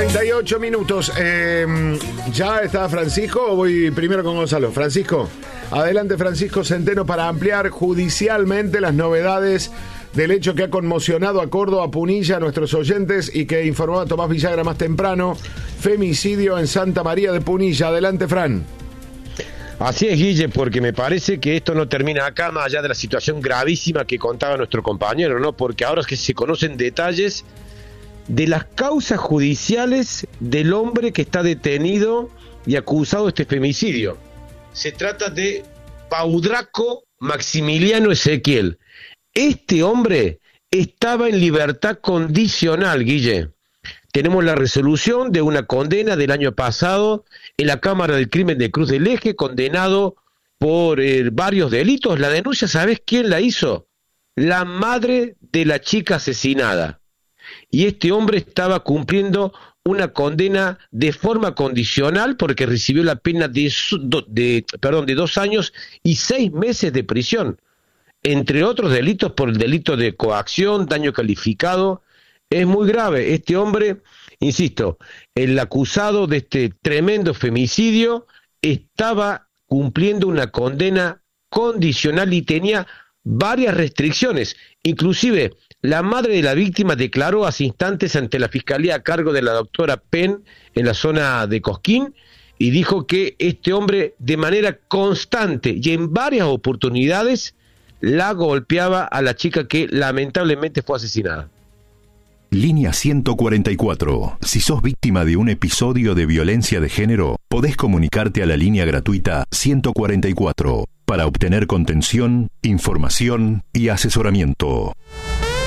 38 minutos. ¿Ya está Francisco o voy primero con Gonzalo? Francisco, adelante Francisco Centeno para ampliar judicialmente las novedades del hecho que ha conmocionado a Córdoba, Punilla, a nuestros oyentes y que informó a Tomás Villagra más temprano. Femicidio en Santa María de Punilla. Adelante, Fran. Así es, Guille, porque me parece que esto no termina acá, más allá de la situación gravísima que contaba nuestro compañero, ¿no? Porque ahora es que se conocen detalles de las causas judiciales del hombre que está detenido y acusado de este femicidio. Se trata de Paudraco Maximiliano Ezequiel. Este hombre estaba en libertad condicional, Guille. Tenemos la resolución de una condena del año pasado en la Cámara del Crimen de Cruz del Eje, condenado por varios delitos. La denuncia, ¿sabés quién la hizo? La madre de la chica asesinada. Y este hombre estaba cumpliendo una condena de forma condicional porque recibió la pena de 2 años y 6 meses de prisión, entre otros delitos por el delito de coacción, daño calificado. Es muy grave. Este hombre, insisto, el acusado de este tremendo femicidio estaba cumpliendo una condena condicional y tenía varias restricciones. Inclusive, la madre de la víctima declaró hace instantes ante la fiscalía a cargo de la doctora Penn en la zona de Cosquín y dijo que este hombre de manera constante y en varias oportunidades la golpeaba a la chica que lamentablemente fue asesinada. Línea 144. Si sos víctima de un episodio de violencia de género, podés comunicarte a la línea gratuita 144 para obtener contención, información y asesoramiento.